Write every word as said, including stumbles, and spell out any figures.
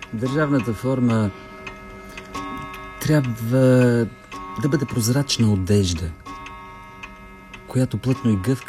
Държавната форма трябва да бъде прозрачна одежда, която плътно и гъвкаво